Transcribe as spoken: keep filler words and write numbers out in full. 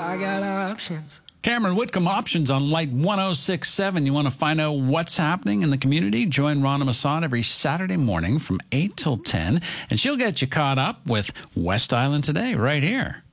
I got options. Cameron Whitcomb, Options on Light one oh six point seven. You want to find out what's happening in the community? Join Rhonda Masson every Saturday morning from eight till ten, and she'll get you caught up with West Island Today right here.